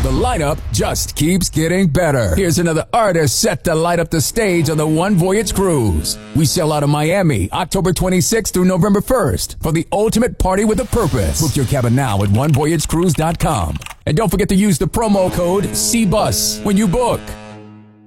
The lineup just keeps getting better. Here's another artist set to light up the stage on the One Voyage Cruise. We sail out of Miami October 26th through November 1st for the ultimate party with a purpose. Book your cabin now at onevoyagecruise.com. And don't forget to use the promo code CBUS when you book.